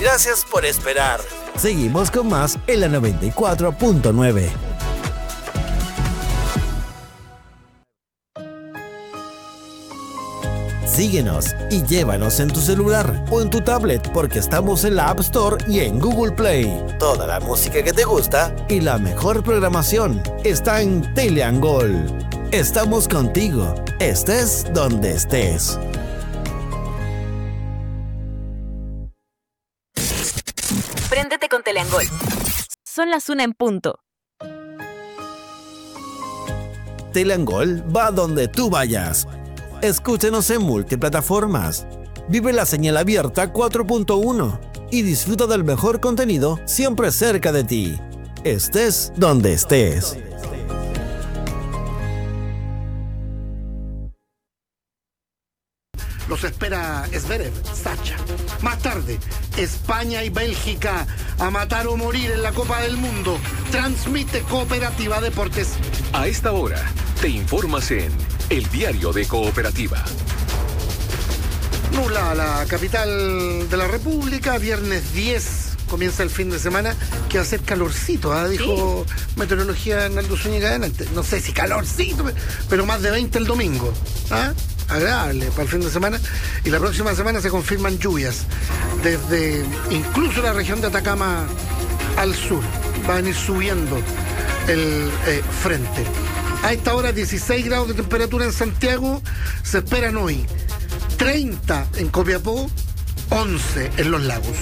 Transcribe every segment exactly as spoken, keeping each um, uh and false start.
Gracias por esperar. Seguimos con más en la noventa y cuatro punto nueve. Síguenos y llévanos en tu celular o en tu tablet porque estamos en la App Store y en Google Play. Toda la música que te gusta y la mejor programación está en Teleangol. Estamos contigo, estés donde estés. Préndete con Teleangol. Son las una en punto. Teleangol va donde tú vayas. Escúchenos en multiplataformas. Vive la señal abierta cuatro punto uno y disfruta del mejor contenido siempre cerca de ti. Estés donde estés. Los espera Zverev, Sacha. Más tarde, España y Bélgica a matar o morir en la Copa del Mundo. Transmite Cooperativa Deportes. A esta hora, te informas en El Diario de Cooperativa. Nula, la capital de la República, viernes diez. Comienza el fin de semana, que va a ser calorcito, ¿eh? Dijo sí. Meteorología Arnaldo Zúñiga adelante. No sé si calorcito, pero más de veinte el domingo. ¿Ah? Agradable para el fin de semana. Y la próxima semana se confirman lluvias desde incluso la región de Atacama al sur. Va a venir subiendo el eh, frente. A esta hora dieciséis grados de temperatura en Santiago. Se esperan hoy treinta en Copiapó, once en Los Lagos.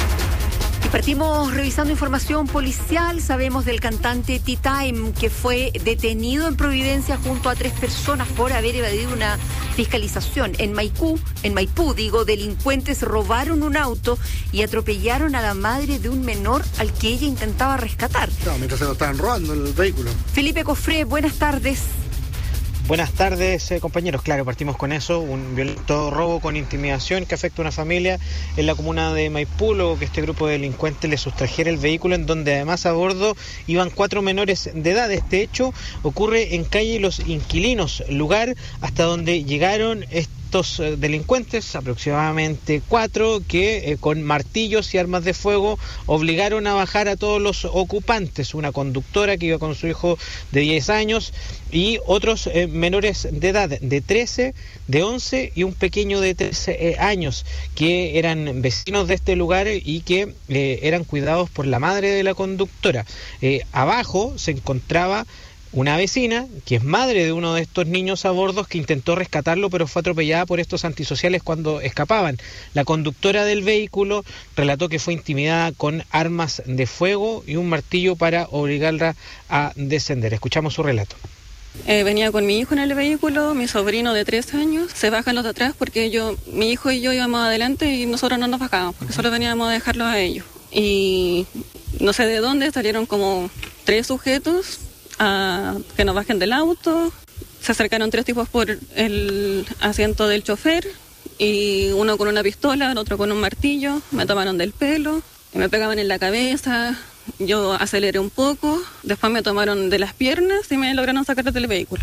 Y partimos revisando información policial. Sabemos del cantante T-Time, que fue detenido en Providencia junto a tres personas por haber evadido una fiscalización. En Maipú, en Maipú, digo, delincuentes robaron un auto y atropellaron a la madre de un menor al que ella intentaba rescatar. No, mientras se lo estaban robando el vehículo. Felipe Cofré, buenas tardes. Buenas tardes, eh, compañeros. Claro, partimos con eso, un violento robo con intimidación que afecta a una familia en la comuna de Maipú, luego que este grupo de delincuentes le sustrajera el vehículo, en donde además a bordo iban cuatro menores de edad. Este hecho ocurre en calle Los Inquilinos, lugar hasta donde llegaron estos Estos delincuentes, aproximadamente cuatro, que eh, con martillos y armas de fuego obligaron a bajar a todos los ocupantes, una conductora que iba con su hijo de diez años y otros eh, menores de edad de trece, de once y un pequeño de trece eh, años, que eran vecinos de este lugar y que eh, eran cuidados por la madre de la conductora. Eh, abajo se encontraba una vecina, que es madre de uno de estos niños a bordo, que intentó rescatarlo, pero fue atropellada por estos antisociales cuando escapaban. La conductora del vehículo relató que fue intimidada con armas de fuego y un martillo para obligarla a descender. Escuchamos su relato. Eh, venía con mi hijo en el vehículo, mi sobrino de tres años, se bajan los de atrás porque yo, mi hijo y yo íbamos adelante y nosotros no nos bajábamos, porque solo veníamos a dejarlos a ellos. Y no sé de dónde salieron como tres sujetos a que nos bajen del auto. Se acercaron tres tipos por el asiento del chofer y uno con una pistola, el otro con un martillo. Me tomaron del pelo y me pegaban en la cabeza. Yo aceleré un poco, después me tomaron de las piernas y me lograron sacar del vehículo.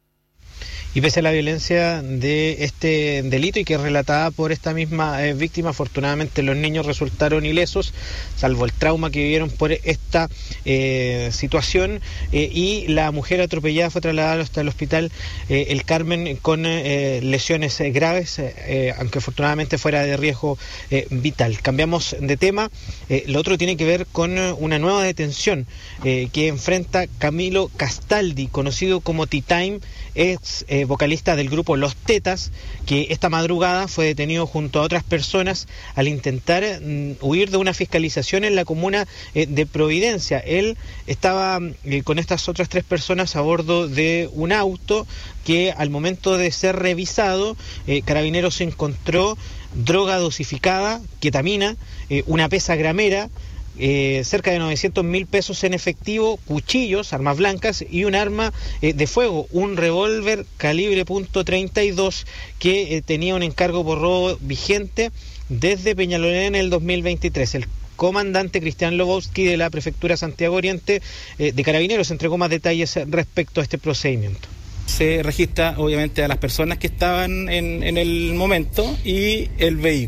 Y pese a la violencia de este delito y que es relatada por esta misma eh, víctima, afortunadamente los niños resultaron ilesos, salvo el trauma que vivieron por esta eh, situación, eh, y la mujer atropellada fue trasladada hasta el hospital eh, El Carmen con eh, lesiones eh, graves, eh, aunque afortunadamente fuera de riesgo eh, vital. Cambiamos de tema. Eh, lo otro tiene que ver con una nueva detención eh, que enfrenta Camilo Castaldi, conocido como T-Time, ex eh, vocalista del grupo Los Tetas, que esta madrugada fue detenido junto a otras personas al intentar mm, huir de una fiscalización en la comuna eh, de Providencia. Él estaba eh, con estas otras tres personas a bordo de un auto que al momento de ser revisado, eh, Carabineros encontró droga dosificada, ketamina, eh, una pesa gramera, Eh, cerca de novecientos mil pesos en efectivo, cuchillos, armas blancas y un arma eh, de fuego, un revólver calibre punto treinta y dos que eh, tenía un encargo por robo vigente desde Peñalolén en el dos mil veintitrés. El comandante Cristian Lobowski de la Prefectura Santiago Oriente eh, de Carabineros entregó más detalles respecto a este procedimiento. Se registra obviamente a las personas que estaban en, en el momento y el vehículo.